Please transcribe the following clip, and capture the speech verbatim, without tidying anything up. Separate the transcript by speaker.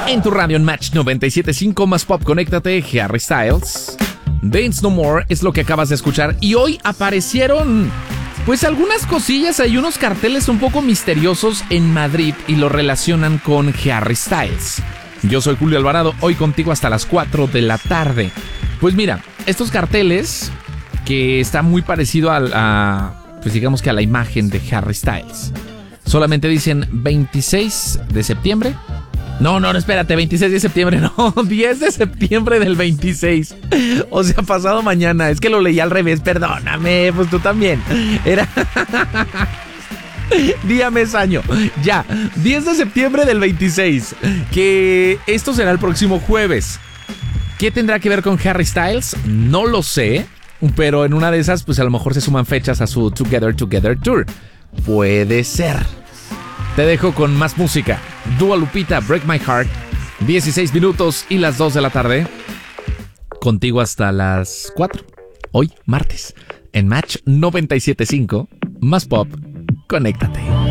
Speaker 1: En tu radio en Match noventa y siete punto cinco más pop, conéctate, Harry Styles. Dance No More es lo que acabas de escuchar. Y hoy aparecieron, pues, algunas cosillas. Hay unos carteles un poco misteriosos en Madrid y lo relacionan con Harry Styles. Yo soy Julio Alvarado, hoy contigo hasta las cuatro de la tarde. Pues mira, estos carteles que está muy parecido a, a pues digamos que a la imagen de Harry Styles. Solamente dicen veintiséis de septiembre. No, no, no, espérate, veintiséis de septiembre, no, diez de septiembre del veintiséis. O sea, pasado mañana. Es que lo leí al revés, perdóname, pues tú también. Era día, mes, año. Ya, diez de septiembre del veintiséis. Que esto será el próximo jueves. ¿Qué tendrá que ver con Harry Styles? No lo sé, pero en una de esas, pues a lo mejor se suman fechas a su Together Together Tour. Puede ser. Te dejo con más música. Dua Lupita, Break My Heart. dieciséis minutos y las dos de la tarde. Contigo hasta las cuatro. Hoy, martes. En Match noventa y siete punto cinco. Más pop. Conéctate.